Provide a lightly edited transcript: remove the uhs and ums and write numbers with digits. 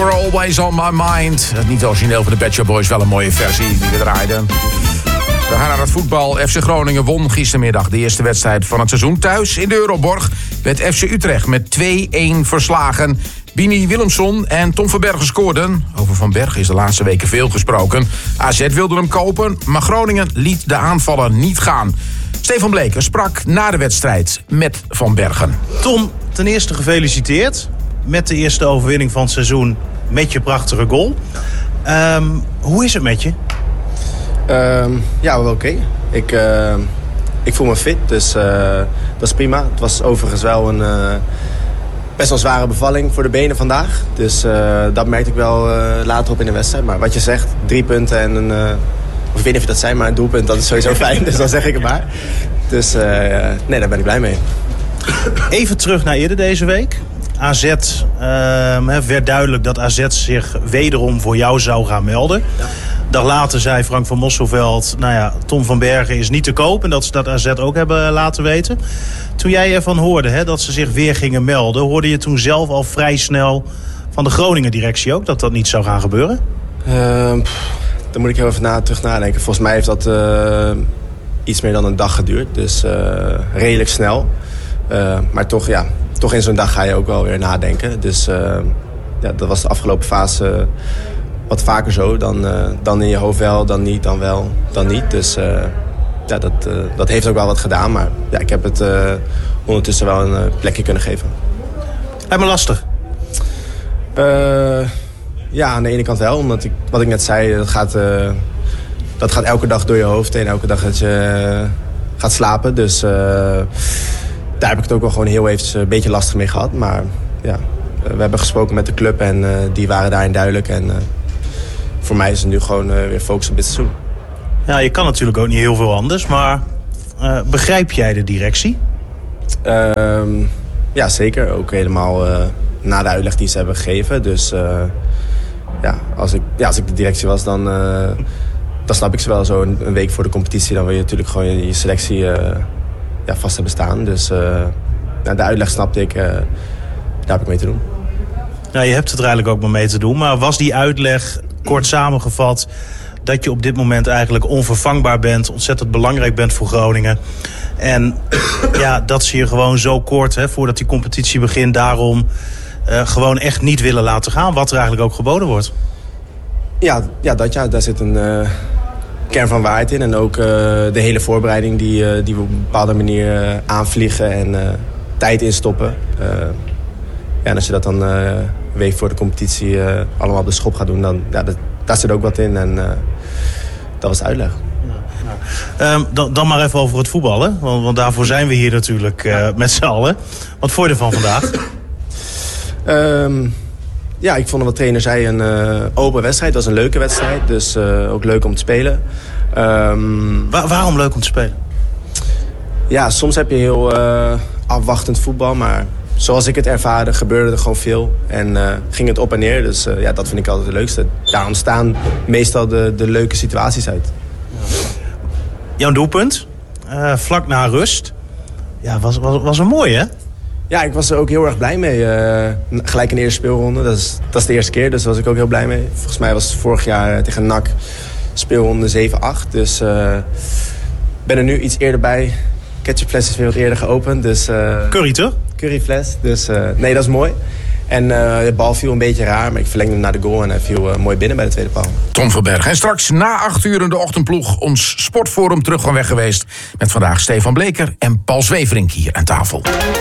Were Always On My Mind. Het niet origineel van de Pet Shop Boys, wel een mooie versie die we draaiden. We gaan naar het voetbal. FC Groningen won gistermiddag de eerste wedstrijd van het seizoen. Thuis in de Euroborg werd FC Utrecht met 2-1 verslagen. Bini Willemson en Tom van Bergen scoorden. Over Van Bergen is de laatste weken veel gesproken. AZ wilde hem kopen, maar Groningen liet de aanvaller niet gaan. Stefan Bleker sprak na de wedstrijd met Van Bergen. Tom, ten eerste gefeliciteerd met de eerste overwinning van het seizoen met je prachtige goal. Hoe is het met je? Ja, wel oké. Ik voel me fit, dus dat is prima. Het was overigens wel een best wel zware bevalling voor de benen vandaag. Dus dat merkte ik wel later op in de wedstrijd. Maar wat je zegt, 3 punten en een... Of ik weet niet of dat zijn, maar een doelpunt, dat is sowieso fijn. Dus dan zeg ik het maar. Dus nee, daar ben ik blij mee. Even terug naar eerder deze week. AZ, werd duidelijk dat AZ zich wederom voor jou zou gaan melden. Ja. Dag later zei Frank van Mosselveld, Tom van Bergen is niet te koop. En dat ze dat AZ ook hebben laten weten. Toen jij ervan hoorde dat ze zich weer gingen melden, hoorde je toen zelf al vrij snel van de Groningen-directie ook dat niet zou gaan gebeuren? Daar moet ik heel even terug nadenken. Volgens mij heeft dat iets meer dan een dag geduurd. Dus redelijk snel. Maar toch in zo'n dag ga je ook wel weer nadenken. Dus dat was de afgelopen fase wat vaker zo. Dan in je hoofd wel, dan niet, dan wel, dan niet. Dus dat heeft ook wel wat gedaan. Maar ik heb het ondertussen wel een plekje kunnen geven. Lijkt me lastig. Ja, aan de ene kant wel. Omdat wat ik net zei, dat gaat elke dag door je hoofd heen. Elke dag dat je gaat slapen. Dus daar heb ik het ook wel gewoon heel eventjes een beetje lastig mee gehad. Maar ja, we hebben gesproken met de club en die waren daarin duidelijk. En voor mij is het nu gewoon weer focus op dit seizoen. Ja, je kan natuurlijk ook niet heel veel anders. Maar begrijp jij de directie? Ja, zeker. Ook helemaal na de uitleg die ze hebben gegeven. Dus als ik de directie was, dan snap ik ze wel. Zo een week voor de competitie, dan wil je natuurlijk gewoon je selectie vast hebben staan. Dus de uitleg snapte ik, daar heb ik mee te doen. Ja, je hebt het er eigenlijk ook maar mee te doen. Maar was die uitleg, kort samengevat, dat je op dit moment eigenlijk onvervangbaar bent, ontzettend belangrijk bent voor Groningen. En dat ze je gewoon zo kort, voordat die competitie begint, daarom gewoon echt niet willen laten gaan, wat er eigenlijk ook geboden wordt? Daar zit een kern van waarheid in. En ook de hele voorbereiding die we op een bepaalde manier aanvliegen en tijd instoppen. En als je dat dan een week voor de competitie allemaal op de schop gaat doen, dan daar zit ook wat in. En dat was de uitleg. Dan maar even over het voetballen. Want daarvoor zijn we hier natuurlijk met z'n allen. Wat vond je ervan vandaag? Ik vond wat trainer zei een open wedstrijd. Dat was een leuke wedstrijd. Dus ook leuk om te spelen. Waarom leuk om te spelen? Ja, soms heb je heel afwachtend voetbal. Maar zoals ik het ervaarde, gebeurde er gewoon veel. En ging het op en neer. Dus dat vind ik altijd het leukste. Daar ontstaan meestal de leuke situaties uit. Jouw doelpunt, vlak na rust. Ja, was een mooie, hè? Ja, ik was er ook heel erg blij mee. Gelijk in de eerste speelronde. Dat is de eerste keer, dus daar was ik ook heel blij mee. Volgens mij was het vorig jaar tegen NAC speelronde 7-8. Dus ben er nu iets eerder bij. Ketchupfles is weer wat eerder geopend. Dus, Curry, toch? Curryfles. Dus nee, dat is mooi. En de bal viel een beetje raar, maar ik verlengde hem naar de goal en hij viel mooi binnen bij de tweede paal. Tom van Bergen. En straks na 8 uur in de ochtendploeg ons sportforum terug van weg geweest. Met vandaag Stefan Bleker en Paul Zweverink hier aan tafel.